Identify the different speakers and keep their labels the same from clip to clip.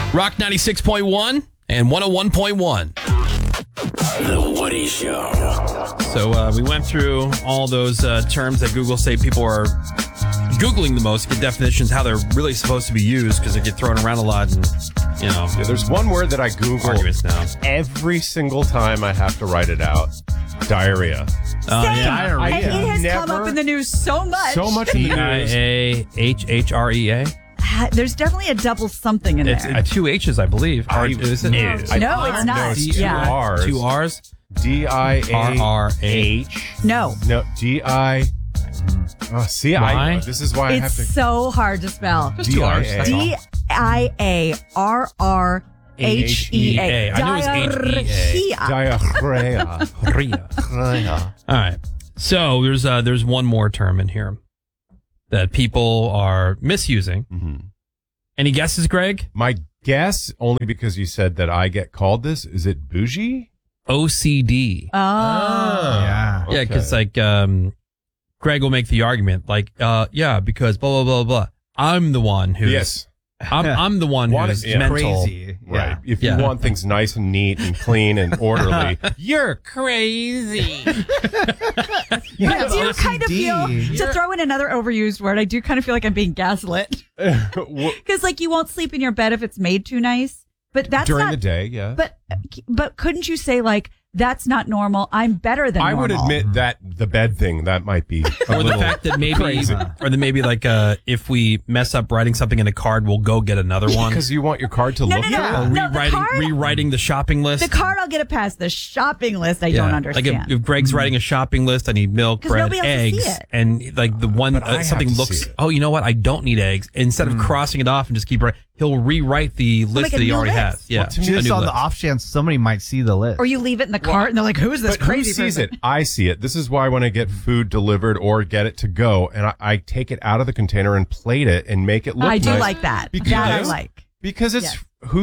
Speaker 1: Rock 96.1 and 101.1.
Speaker 2: The Woody Show.
Speaker 1: So we went through all those terms that Google say people are Googling the most, get definitions, how they're really supposed to be used because they get thrown around a lot. And, you know,
Speaker 3: there's one word that I Google
Speaker 1: now.
Speaker 3: Every single time I have to write it out. Diarrhea.
Speaker 4: Diarrhea. And it has come up in the news so much.
Speaker 3: So much in the news.
Speaker 1: Diahhrea.
Speaker 4: There's definitely a double something in there.
Speaker 1: It's two H's, I believe. Is it?
Speaker 4: No, it's not.
Speaker 3: No, it's two R's.
Speaker 1: Two R's?
Speaker 3: D-I-A-H.
Speaker 4: No.
Speaker 3: No, D-I... Oh, see, this is why I have to...
Speaker 4: It's so hard to spell.
Speaker 1: Just two R's.
Speaker 4: D-I-A-R-R-H-E-A.
Speaker 1: I knew it was H-E-A.
Speaker 3: Diarrhea.
Speaker 1: All right. So there's one more term in here that people are misusing.
Speaker 3: Mm-hmm.
Speaker 1: Any guesses, Greg?
Speaker 3: My guess, only because you said that I get called this, is it bougie?
Speaker 1: OCD.
Speaker 4: Oh.
Speaker 1: Yeah, because Greg will make the argument because blah, blah, blah, blah. I'm the one who's...
Speaker 3: Yes.
Speaker 1: I'm the one who's mental.
Speaker 3: Crazy. Right. If you want things nice and neat and clean and orderly, you're crazy.
Speaker 4: I do kind of feel, to throw in another overused word, I do kind of feel like I'm being gaslit. Because you won't sleep in your bed if it's made too nice. But that's
Speaker 3: during the day, yeah.
Speaker 4: But couldn't you say that's not normal? I'm better than normal.
Speaker 3: I would admit that the bed thing, that might be
Speaker 1: or the fact that maybe
Speaker 3: crazy.
Speaker 1: Or then maybe if we mess up writing something in a card, we'll go get another one.
Speaker 3: Because you want your card to look good.
Speaker 1: Or rewriting the shopping list.
Speaker 4: The card, I'll get it past. The shopping list, I don't understand.
Speaker 1: If Greg's writing a shopping list, I need milk, bread, eggs, and the one something looks. Oh, you know what? I don't need eggs. Instead of crossing it off and just keep writing, he'll rewrite the list that he already has. Yeah,
Speaker 5: just on the off chance somebody might see the list,
Speaker 4: or you leave it in the cart and they're like, "Who is this crazy
Speaker 3: person?" Who sees
Speaker 4: it?
Speaker 3: I see it. This is why when I get food delivered or get it to go, and I take it out of the container and plate it and make it look nice.
Speaker 4: I do like that. I like
Speaker 3: because it's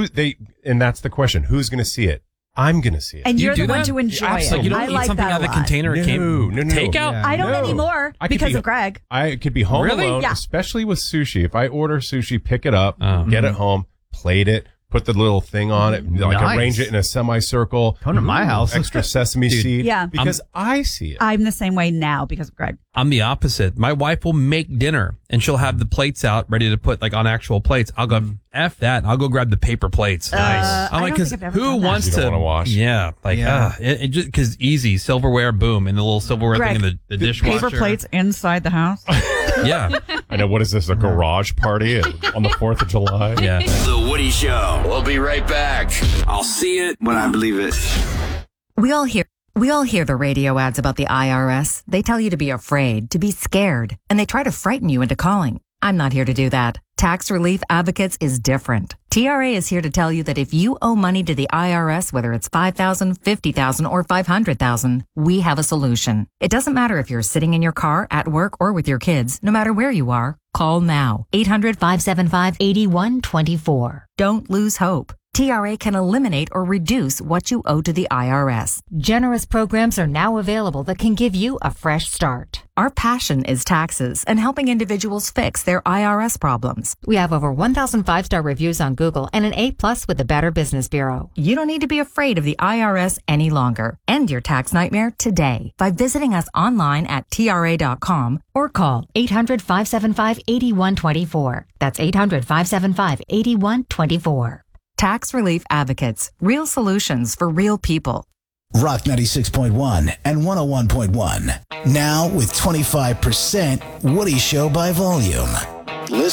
Speaker 3: and that's the question: who's going to see it? I'm going to see it.
Speaker 4: And you're the one to enjoy it.
Speaker 1: You don't
Speaker 4: I
Speaker 1: eat
Speaker 4: like
Speaker 1: something
Speaker 4: that
Speaker 1: out of the container.
Speaker 3: No.
Speaker 1: Takeout?
Speaker 4: Yeah. I don't anymore because of Greg.
Speaker 3: I could be home alone, especially with sushi. If I order sushi, pick it up, get it home, plate it, put the little thing on it, arrange it in a semicircle.
Speaker 5: Come to my house.
Speaker 3: Extra sesame seed.
Speaker 4: Yeah.
Speaker 3: Because I see it.
Speaker 4: I'm the same way now because of Greg.
Speaker 1: I'm the opposite. My wife will make dinner and she'll have the plates out ready to put on actual plates. I'll go, F that. And I'll go grab the paper plates.
Speaker 4: Nice.
Speaker 1: I'm because who wants to
Speaker 3: wash?
Speaker 1: Yeah. It just because easy silverware, boom, and the little silverware
Speaker 4: Greg,
Speaker 1: thing in the dishwasher.
Speaker 4: Paper plates inside the house.
Speaker 1: Yeah.
Speaker 3: I know. What is this? A garage party on the 4th of July?
Speaker 1: Yeah.
Speaker 2: The Woody Show. We'll be right back. I'll see it when I believe it.
Speaker 6: We all hear the radio ads about the IRS. They tell you to be afraid, to be scared, and they try to frighten you into calling. I'm not here to do that. Tax Relief Advocates is different. TRA is here to tell you that if you owe money to the IRS, whether it's $5,000, $50,000, or $500,000, we have a solution. It doesn't matter if you're sitting in your car, at work, or with your kids. No matter where you are, call now. 800-575-8124. Don't lose hope. TRA can eliminate or reduce what you owe to the IRS. Generous programs are now available that can give you a fresh start. Our passion is taxes and helping individuals fix their IRS problems. We have over 1,000 5-star reviews on Google and an A+ with the Better Business Bureau. You don't need to be afraid of the IRS any longer. End your tax nightmare today by visiting us online at TRA.com or call 800-575-8124. That's 800-575-8124. Tax Relief Advocates. Real solutions for real people.
Speaker 7: Rock 96.1 and 101.1. Now with 25% Woody Show by volume.